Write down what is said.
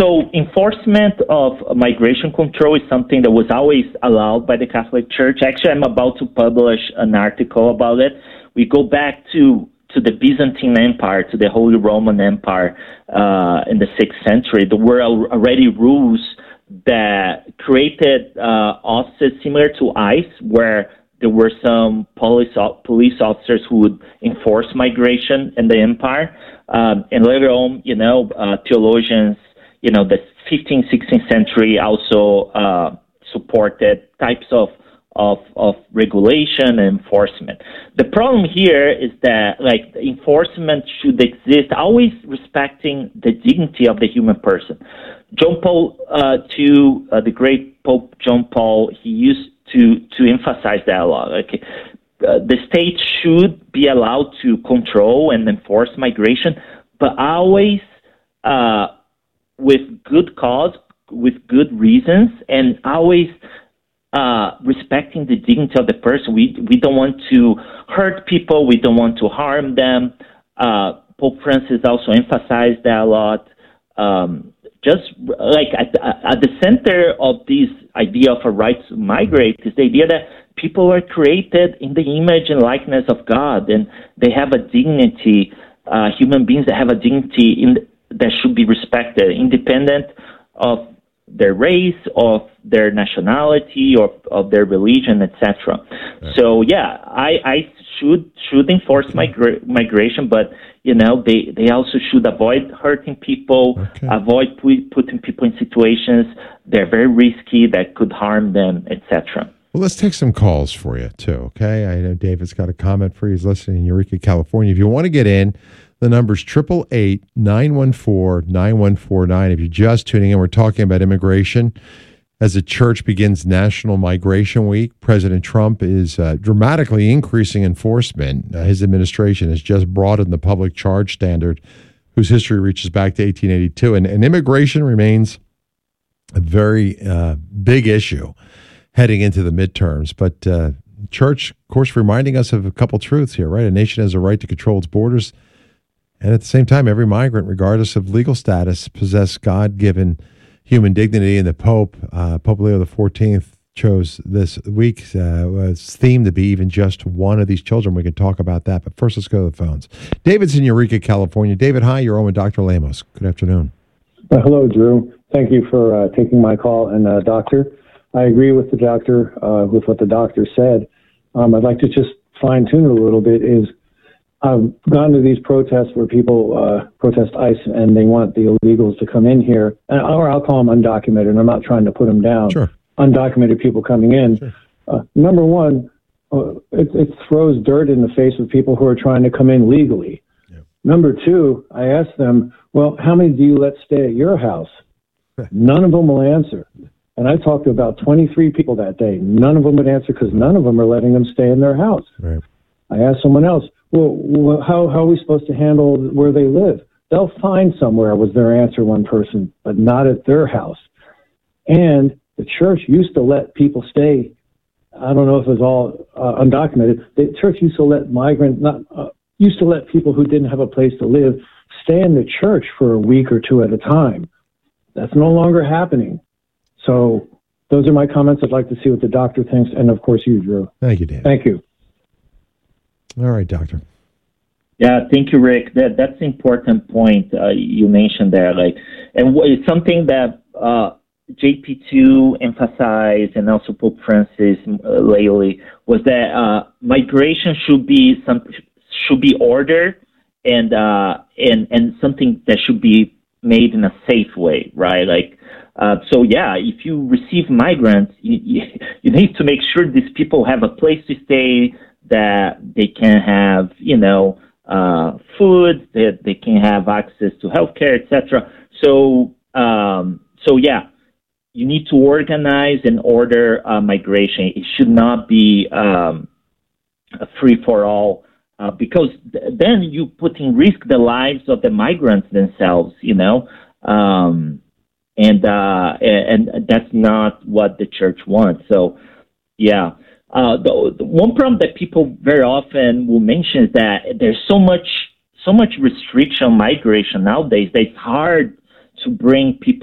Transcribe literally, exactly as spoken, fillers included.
so enforcement of migration control is something that was always allowed by the Catholic Church. Actually, I'm about to publish an article about it. We go back to, to the Byzantine Empire, to the Holy Roman Empire uh, in the sixth century. There were already rules that created uh, offices similar to ICE, where there were some police police officers who would enforce migration in the empire. Um, and later on, you know, uh, theologians, you know, the fifteenth, sixteenth century also uh, supported types of, of of regulation and enforcement. The problem here is that, like, enforcement should exist, always respecting the dignity of the human person. John Paul uh, the Second, uh, the great Pope John Paul, he used to, to emphasize that a lot. Like, uh, the state should be allowed to control and enforce migration, but always uh, with good cause, with good reasons, and always uh, respecting the dignity of the person. We we don't want to hurt people. We don't want to harm them. Uh, Pope Francis also emphasized that a lot. Um, just like at, at the center of this idea of a right to migrate is the idea that people are created in the image and likeness of God, and they have a dignity, uh, human beings that have a dignity in, that should be respected, independent of their race, of their nationality, or of their religion, et cetera. Right. So, yeah, I, I should should enforce migra- migration, but, you know, they, they also should avoid hurting people, okay. avoid pu- putting people in situations that are very risky, that could harm them, et cetera. Well, let's take some calls for you, too, okay? I know David's got a comment for you. He's listening in Eureka, California. If you want to get in, the number's eight eight eight, nine one four, nine one four nine. If you're just tuning in, we're talking about immigration. As the church begins National Migration Week, President Trump is uh, dramatically increasing enforcement. Uh, his administration has just broadened the public charge standard, whose history reaches back to eighteen eighty-two. And, and immigration remains a very uh, big issue heading into the midterms. But uh, church, of course, reminding us of a couple truths here, right? A nation has a right to control its borders. And at the same time, every migrant, regardless of legal status, possess God-given human dignity. And the Pope, uh, Pope Leo the fourteenth, chose this week's uh, theme to be even just one of these children. We can talk about that. But first, let's go to the phones. David's in Eureka, California. David, hi. You're on with Doctor Lemos. Good afternoon. Uh, hello, Drew. Thank you for uh, taking my call. And, uh, Doctor, I agree with the doctor, uh, with what the doctor said. Um, I'd like to just fine-tune it a little bit is I've gone to these protests where people uh, protest ICE and they want the illegals to come in here, or I'll call them undocumented, and I'm not trying to put them down. Sure. Undocumented people coming in. Sure. Uh, number one, uh, it, it throws dirt in the face of people who are trying to come in legally. Yeah. Number two, I asked them, well, how many do you let stay at your house? None of them will answer. And I talked to about twenty-three people that day. None of them would answer because none of them are letting them stay in their house. Right. I asked someone else, well, how, how are we supposed to handle where they live? They'll find somewhere, was their answer, one person, but not at their house. And the church used to let people stay. I don't know if it was all uh, undocumented. The church used to let migrant, not uh, used to let people who didn't have a place to live stay in the church for a week or two at a time. That's no longer happening. So those are my comments. I'd like to see what the doctor thinks, and of course you, Drew. Thank you, David. Thank you. All right, doctor. Yeah, thank you, Rick. That that's an important point uh, you mentioned there. Like, and it's something that uh, J P two emphasized, and also Pope Francis uh, lately, was that uh, migration should be some should be ordered and uh, and and something that should be made in a safe way, right? Like, uh, so yeah, if you receive migrants, you, you you need to make sure these people have a place to stay, that they can have, you know, uh, food, that they can have access to healthcare, et cetera. So, um, so yeah, you need to organize and order uh, migration. It should not be um, a free-for-all, uh, because th- then you put in risk the lives of the migrants themselves, you know, um, and, uh, and and that's not what the church wants. So, yeah. Uh, the, the one problem that people very often will mention is that there's so much so much restriction on migration nowadays that it's hard to bring people